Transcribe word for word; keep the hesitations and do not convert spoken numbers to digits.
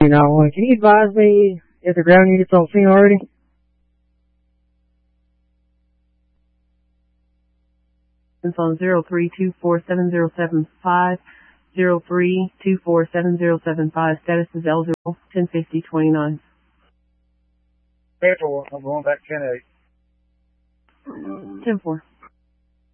You know, can you advise me if the ground unit's on scene already? It's on zero three two four seven zero seven five, zero three two four seven zero seven five. Status is eligible, ten fifty twenty-nine. ten four, I'm going back ten eight. ten four.